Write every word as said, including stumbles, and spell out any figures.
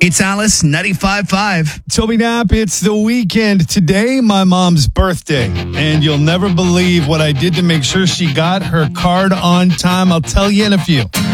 It's Alice, ninety-five point five. Toby Knapp, it's the weekend. Today, my mom's birthday. And you'll never believe what I did to make sure she got her card on time. I'll tell you in a few.